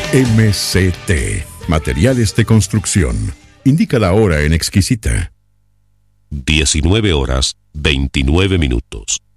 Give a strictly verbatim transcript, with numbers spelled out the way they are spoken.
M C T, Materiales de Construcción. Indica la hora en Exquisita. diecinueve horas, veintinueve minutos.